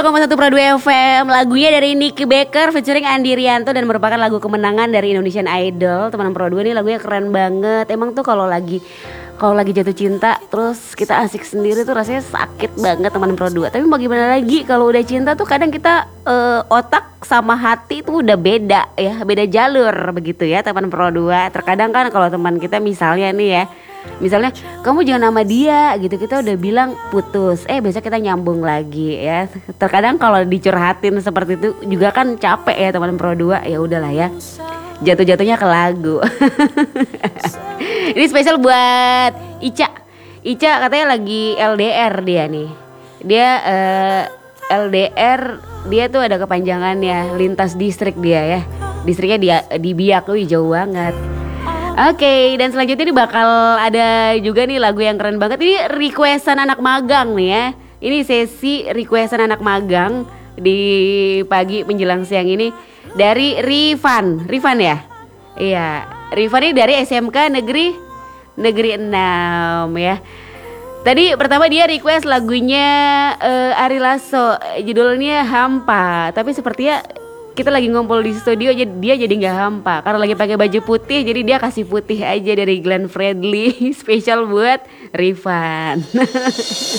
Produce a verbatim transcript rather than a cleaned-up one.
koma satu Pro dua F M, lagunya dari Nicky Baker featuring Andi Rianto dan merupakan lagu kemenangan dari Indonesian Idol. Teman Pro dua ini lagunya keren banget. Emang tuh kalau lagi kalau lagi jatuh cinta terus kita asik sendiri tuh rasanya sakit banget teman Pro dua. Tapi mau gimana lagi, kalau udah cinta tuh kadang kita uh, otak sama hati tuh udah beda ya, beda jalur begitu ya teman Pro dua. Terkadang kan kalau teman kita misalnya nih ya, misalnya kamu jangan sama dia gitu, kita udah bilang putus, eh besok kita nyambung lagi ya. Terkadang kalau dicurhatin seperti itu juga kan capek ya teman Pro dua. Ya udahlah ya, jatuh-jatuhnya ke lagu. Ini spesial buat Ica. Ica katanya lagi L D R dia nih. Dia uh, L D R, dia tuh ada kepanjangannya, lintas distrik dia ya. Distriknya dia di Biak, wih jauh banget. Oke, okay, dan selanjutnya ini bakal ada juga nih lagu yang keren banget. Ini requestan anak magang nih ya. Ini sesi requestan anak magang di pagi menjelang siang ini dari Rifan. Rifan ya? Iya, Rifan ini dari S M K Negeri Negeri enam ya. Tadi pertama dia request lagunya uh, Ari Lasso, judulnya Hampa. Tapi sepertinya kita lagi ngumpul di studio aja dia jadi nggak hampa karena lagi pakai baju putih, jadi dia kasih putih aja dari Glenn Fredly spesial buat Rifan.